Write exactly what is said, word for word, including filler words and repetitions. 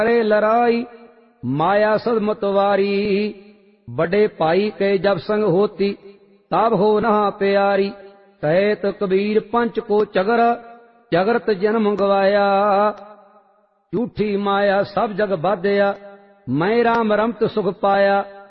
करे लड़ाई माया सद मतवारी। बड़े भाई के जब संग होती तब हो नहा प्यारी। कहे तो कबीर पंच को चगर जगत जन्म गवाया। झूठी माया सब जग बाधया मैं राम रमत सुख पाया।